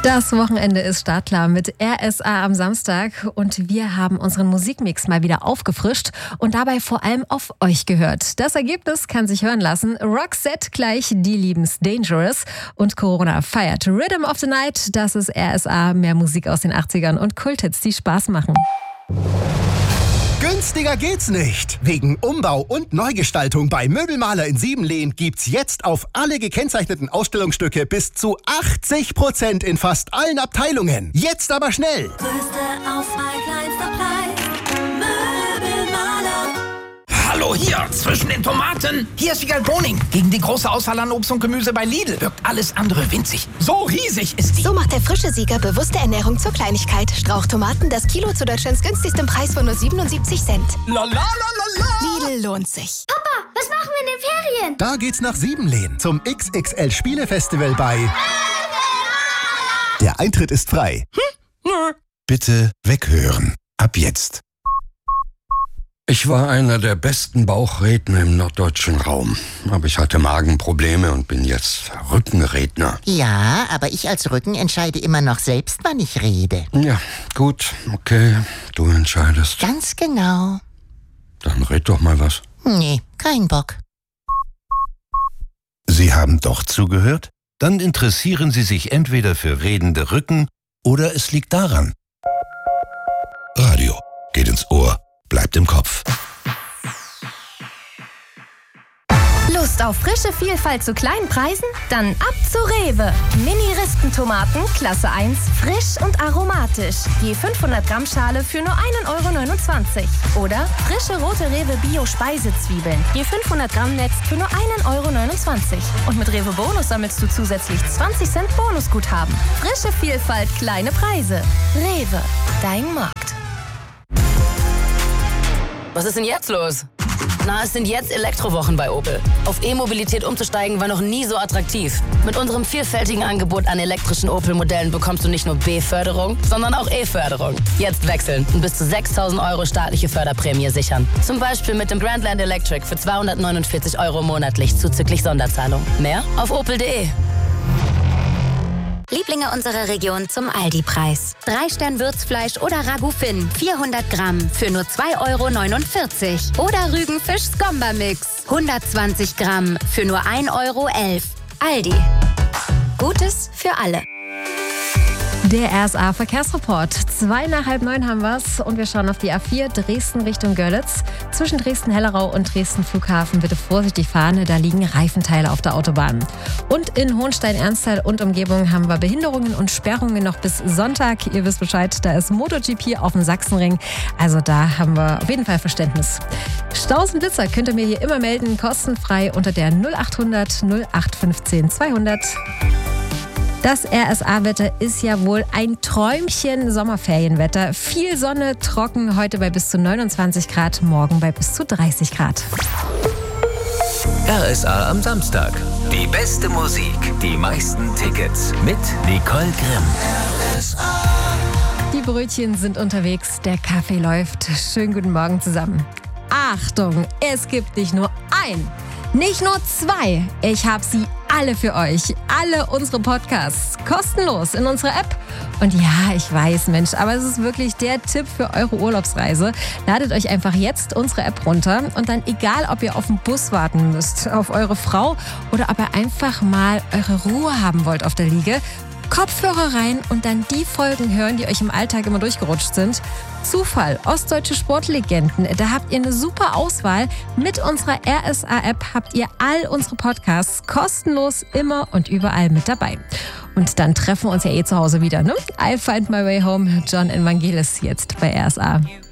Das Wochenende ist startklar mit RSA am Samstag und wir haben unseren Musikmix mal wieder aufgefrischt und dabei vor allem auf euch gehört. Das Ergebnis kann sich hören lassen. Roxette gleich Die Lieben's Dangerous und Corona feiert Rhythm of the Night. Das ist RSA, mehr Musik aus den 80ern und Kulthits, die Spaß machen. Günstiger geht's nicht. Wegen Umbau und Neugestaltung bei Möbelmaler in Siebenlehn gibt's jetzt auf alle gekennzeichneten Ausstellungsstücke bis zu 80% in fast allen Abteilungen. Jetzt aber schnell! Größte Auswahl, kleinster Preis. Möbelmaler. Hallo hier, zwischen den Tomaten. Hier ist Wiegald Boning. Gegen die große Auswahl an Obst und Gemüse bei Lidl wirkt alles andere winzig. So riesig ist die. So macht der frische Sieger bewusste Ernährung zur Kleinigkeit. Strauchtomaten, das Kilo zu Deutschlands günstigstem Preis von nur 77 Cent. La la la la la. Lidl lohnt sich. Papa, was machen wir in den Ferien? Da geht's nach Siebenlehn zum XXL Spielefestival bei... Der Eintritt ist frei. Bitte weghören. Ab jetzt. Ich war einer der besten Bauchredner im norddeutschen Raum. Aber ich hatte Magenprobleme und bin jetzt Rückenredner. Ja, aber ich als Rücken entscheide immer noch selbst, wann ich rede. Ja, gut, okay, du entscheidest. Ganz genau. Dann red doch mal was. Nee, kein Bock. Sie haben doch zugehört? Dann interessieren Sie sich entweder für redende Rücken oder es liegt daran. Radio geht ins Ohr. Bleibt im Kopf. Lust auf frische Vielfalt zu kleinen Preisen? Dann ab zu Rewe. Mini-Rispentomaten, Klasse 1, frisch und aromatisch. Je 500 Gramm Schale für nur 1,29 €. Oder frische rote Rewe Bio-Speisezwiebeln. Je 500 Gramm Netz für nur 1,29 €. Und mit Rewe Bonus sammelst du zusätzlich 20 Cent Bonusguthaben. Frische Vielfalt, kleine Preise. Rewe, dein Markt. Was ist denn jetzt los? Na, es sind jetzt Elektrowochen bei Opel. Auf E-Mobilität umzusteigen war noch nie so attraktiv. Mit unserem vielfältigen Angebot an elektrischen Opel-Modellen bekommst du nicht nur B-Förderung, sondern auch E-Förderung. Jetzt wechseln und bis zu 6.000 € staatliche Förderprämie sichern. Zum Beispiel mit dem Grandland Electric für 249 € monatlich zuzüglich Sonderzahlung. Mehr auf opel.de. Lieblinge unserer Region zum Aldi-Preis. 3-Stern-Würzfleisch oder Ragout Finn, 400 Gramm für nur 2,49 €. Oder Rügenfisch-Skomba-Mix, 120 Gramm für nur 1,11 €. Aldi. Gutes für alle. Der RSA-Verkehrsreport. 8:02 haben wir's und wir schauen auf die A4 Dresden Richtung Görlitz. Zwischen Dresden-Hellerau und Dresden-Flughafen bitte vorsichtig fahren, da liegen Reifenteile auf der Autobahn. Und in Hohenstein-Ernsthal und Umgebung haben wir Behinderungen und Sperrungen noch bis Sonntag. Ihr wisst Bescheid, da ist MotoGP auf dem Sachsenring. Also da haben wir auf jeden Fall Verständnis. Staus und Blitzer könnt ihr mir hier immer melden, kostenfrei unter der 0800 0815 200. Das RSA-Wetter ist ja wohl ein Träumchen Sommerferienwetter. Viel Sonne, trocken, heute bei bis zu 29 Grad, morgen bei bis zu 30 Grad. RSA am Samstag. Die beste Musik, die meisten Tickets mit Nicole Grimm. RSA. Die Brötchen sind unterwegs, der Kaffee läuft. Schönen guten Morgen zusammen. Achtung, es gibt nicht nur ein, nicht nur zwei. Ich habe sie alle für euch. Alle unsere Podcasts kostenlos in unserer App. Und ja, ich weiß, Mensch, aber es ist wirklich der Tipp für eure Urlaubsreise. Ladet euch einfach jetzt unsere App runter und dann egal, ob ihr auf den Bus warten müsst, auf eure Frau oder ob ihr einfach mal eure Ruhe haben wollt auf der Liege, Kopfhörer rein und dann die Folgen hören, die euch im Alltag immer durchgerutscht sind. Zufall, ostdeutsche Sportlegenden, da habt ihr eine super Auswahl. Mit unserer RSA-App habt ihr all unsere Podcasts kostenlos immer und überall mit dabei. Und dann treffen wir uns ja zu Hause wieder, ne? I Find My Way Home, John Evangelis jetzt bei RSA.